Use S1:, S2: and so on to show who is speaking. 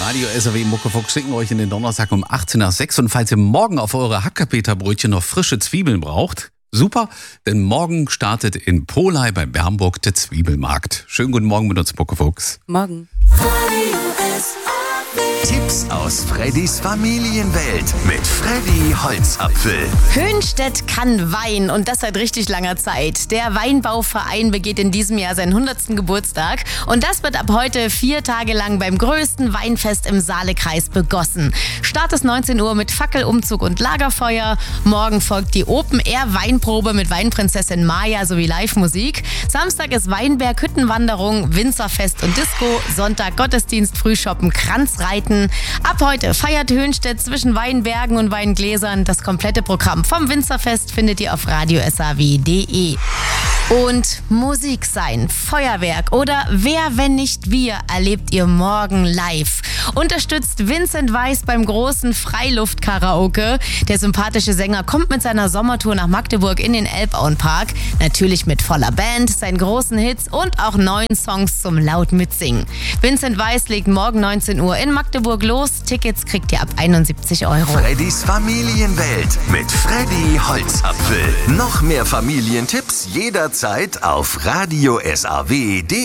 S1: Radio SAW Muckefuchs schicken euch in den Donnerstag um 18:06 und falls ihr morgen auf eure Hackerpeterbrötchen noch frische Zwiebeln braucht, super, denn morgen startet in Polei bei Bernburg der Zwiebelmarkt. Schönen guten Morgen mit uns, Muckefuchs.
S2: Morgen.
S3: Tipps aus Freddys Familienwelt mit Freddy Holzapfel.
S2: Höhnstedt kann Wein und das seit richtig langer Zeit. Der Weinbauverein begeht in diesem Jahr seinen 100. Geburtstag und das wird ab heute 4 Tage lang beim größten Weinfest im Saalekreis begossen. Start ist 19 Uhr mit Fackelumzug und Lagerfeuer. Morgen folgt die Open-Air-Weinprobe mit Weinprinzessin Maya sowie Live-Musik. Samstag ist Weinberg, Hüttenwanderung, Winzerfest und Disco. Sonntag Gottesdienst, Frühshoppen, Kranzreiten. Ab heute feiert Höhnstedt zwischen Weinbergen und Weingläsern. Das komplette Programm vom Winzerfest findet ihr auf radiosaw.de. Und Musik sein, Feuerwerk oder Wer, wenn nicht wir, erlebt ihr morgen live. Unterstützt Vincent Weiss beim großen Freiluftkaraoke. Der sympathische Sänger kommt mit seiner Sommertour nach Magdeburg in den Elbauenpark. Natürlich mit voller Band, seinen großen Hits und auch neuen Songs zum laut mitsingen. Vincent Weiss legt morgen 19 Uhr in Magdeburg los. Tickets kriegt ihr ab 71 €.
S3: Freddys Familienwelt mit Freddy Holzapfel. Noch mehr Familientipps jederzeit auf radiosaw.de.